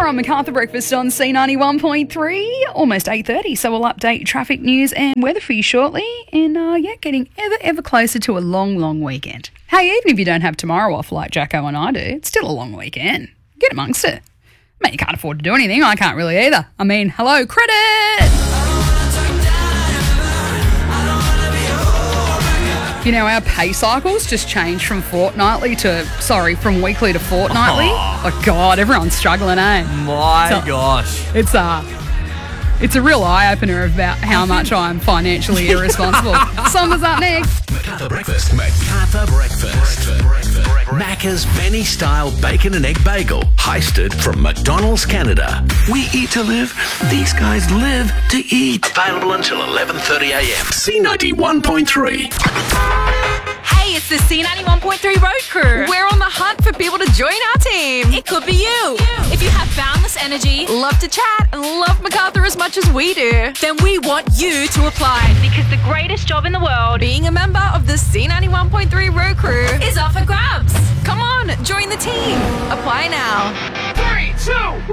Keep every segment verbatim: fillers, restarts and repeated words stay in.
on Macarthur Breakfast on C ninety-one point three, almost eight thirty, so we'll update traffic news and weather for you shortly, and uh, yeah, getting ever, ever closer to a long, long weekend. Hey, even if you don't have tomorrow off like Jacko and I do, it's still a long weekend. Get amongst it. I mean, you can't afford to do anything, I can't really either. I mean, hello, credit! You know, our pay cycles just changed from fortnightly to, sorry, from weekly to fortnightly. Oh, oh God, everyone's struggling, eh? My so, gosh. It's a, it's a real eye-opener about how much I'm financially irresponsible. Summer's up next. Macarthur Breakfast. Macarthur Breakfast. Breakfast. Breakfast. Macca's Benny-style bacon and egg bagel, heisted from McDonald's Canada. We eat to live. These guys live to eat. Available until eleven thirty a m. C ninety-one point three. Hey, it's the C ninety-one point three Road Crew. We're on the hunt for people to join our team. It could be you. If you have boundless energy, love to chat, and love Macarthur as much as we do, then we want you to apply. Because the greatest job in the world, being a member of the C ninety-one point three Road Crew, is up for grabs. Come on, join the team. Apply now. Three, two,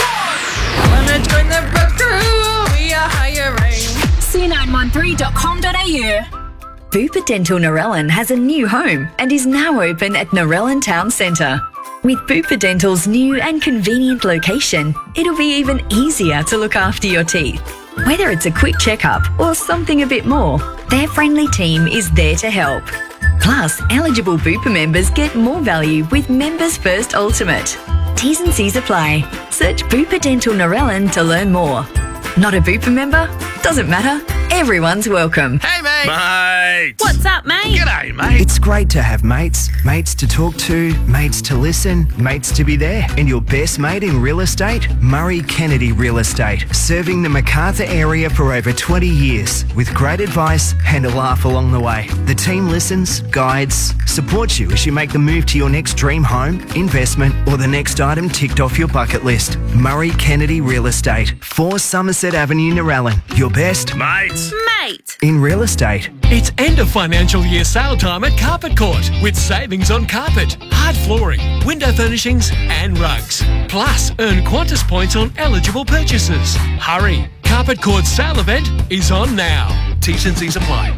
one. Wanna join the Road Crew? We are hiring. C nine one three dot com dot a u. Bupa Dental Narellan has a new home and is now open at Narellan Town Centre. With Bupa Dental's new and convenient location, it'll be even easier to look after your teeth. Whether it's a quick checkup or something a bit more, their friendly team is there to help. Plus, eligible Bupa members get more value with Members First Ultimate. T's and C's apply. Search Bupa Dental Narellan to learn more. Not a Bupa member? Doesn't matter. Everyone's welcome. Hey, mate. Mate. What's up, mate? G'day, mate. It's great to have mates. Mates to talk to, mates to listen, mates to be there. And your best mate in real estate? Murray Kennedy Real Estate. Serving the Macarthur area for over twenty years with great advice and a laugh along the way. The team listens, guides, supports you as you make the move to your next dream home, investment, or the next item ticked off your bucket list. Murray Kennedy Real Estate. four Somerset Avenue, Narellan. Your best Mates. Mate. in real estate. It's end of financial year sale time at Carpet Court with savings on carpet, hard flooring, window furnishings and rugs. Plus, earn Qantas points on eligible purchases. Hurry, Carpet Court's sale event is on now. T's and C's apply.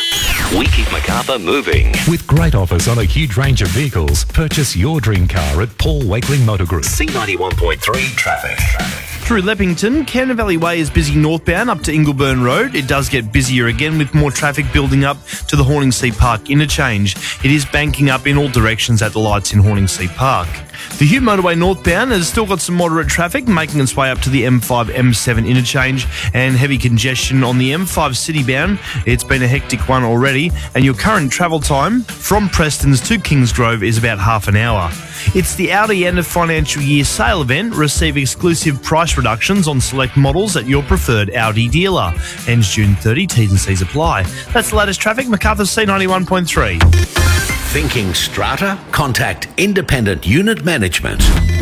We keep Macarthur moving. With great offers on a huge range of vehicles, purchase your dream car at Paul Wakeling Motor Group. C ninety-one point three traffic. Through Leppington, Cannon Valley Way is busy northbound up to Ingleburn Road. It does get busier again with more traffic building up to the Horningsea Park interchange. It is banking up in all directions at the lights in Horningsea Park. The Hume Motorway northbound has still got some moderate traffic making its way up to the M five M seven interchange and heavy congestion on the M five citybound. It's been a hectic one already, and your current travel time from Prestons to Kingsgrove is about half an hour. It's the Audi end of financial year sale event. Receive exclusive price reductions on select models at your preferred Audi dealer. Ends June thirtieth. T's and C's apply. That's the latest traffic. Macarthur C ninety-one point three. Thinking strata? Contact Independent Unit Management.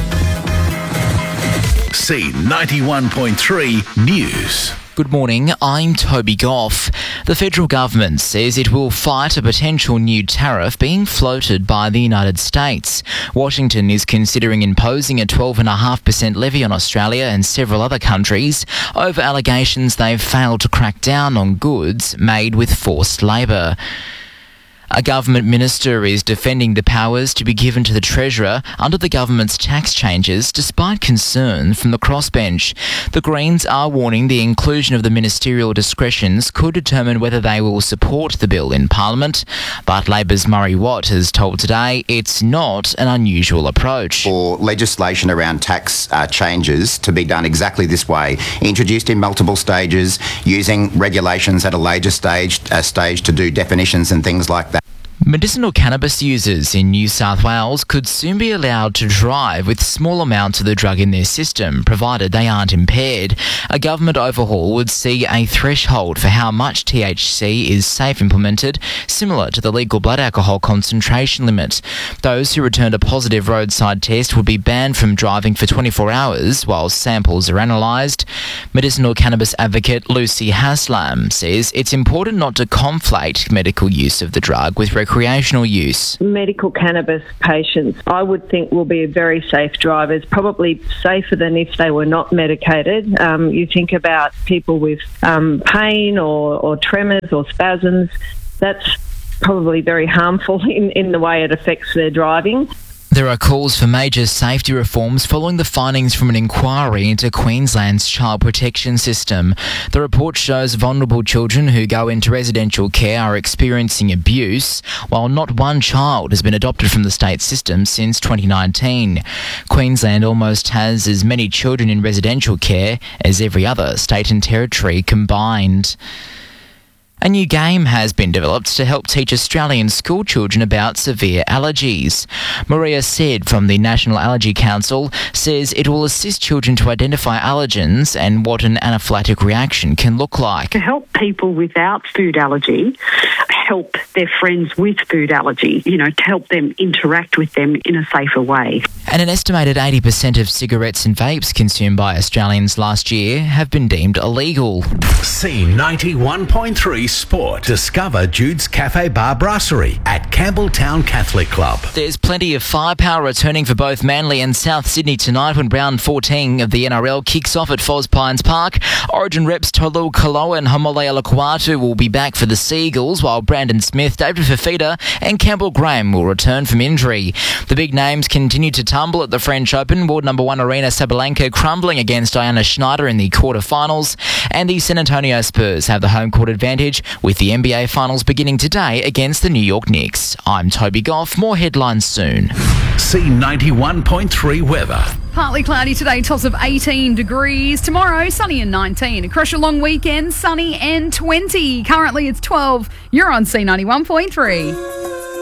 C ninety-one point three News. Good morning, I'm Toby Goff. The federal government says it will fight a potential new tariff being floated by the United States. Washington is considering imposing a twelve point five percent levy on Australia and several other countries over allegations they've failed to crack down on goods made with forced labour. A government minister is defending the powers to be given to the Treasurer under the government's tax changes despite concern from the crossbench. The Greens are warning the inclusion of the ministerial discretions could determine whether they will support the bill in Parliament, but Labor's Murray Watt has told Today it's not an unusual approach. For legislation around tax uh, changes to be done exactly this way, introduced in multiple stages, using regulations at a later stage, uh, stage to do definitions and things like that. Medicinal cannabis users in New South Wales could soon be allowed to drive with small amounts of the drug in their system, provided they aren't impaired. A government overhaul would see a threshold for how much T H C is safe implemented, similar to the legal blood alcohol concentration limit. Those who returned a positive roadside test would be banned from driving for twenty-four hours while samples are analysed. Medicinal cannabis advocate Lucy Haslam says it's important not to conflate medical use of the drug with recreational use. Medical cannabis patients, I would think, will be very safe drivers, probably safer than if they were not medicated. Um, you think about people with um, pain or, or tremors or spasms, that's probably very harmful in, in the way it affects their driving. There are calls for major safety reforms following the findings from an inquiry into Queensland's child protection system. The report shows vulnerable children who go into residential care are experiencing abuse, while not one child has been adopted from the state system since twenty nineteen. Queensland almost has as many children in residential care as every other state and territory combined. A new game has been developed to help teach Australian school children about severe allergies. Maria Said from the National Allergy Council says it will assist children to identify allergens and what an anaphylactic reaction can look like. To help people without food allergy help their friends with food allergy, you know, to help them interact with them in a safer way. And an estimated eighty percent of cigarettes and vapes consumed by Australians last year have been deemed illegal. C ninety-one point three Sport. Discover Jude's Cafe Bar Brasserie at Campbelltown Catholic Club. There's plenty of firepower returning for both Manly and South Sydney tonight when round fourteen of the N R L kicks off at Foz Pines Park. Origin reps Tolu Kaloa and Homole Alakwatu will be back for the Seagulls, while Brandon Smith, David Fafita and Campbell Graham will return from injury. The big names continue to tumble at the French Open. World number one Arena Sabalenka crumbling against Diana Schneider in the quarterfinals, and the San Antonio Spurs have the home court advantage with the N B A Finals beginning today against the New York Knicks. I'm Toby Goff. More headlines soon. C ninety-one point three weather. Partly cloudy today, tops of eighteen degrees. Tomorrow, sunny and nineteen. Across your long weekend, sunny and twenty. Currently, it's twelve. You're on C ninety-one point three.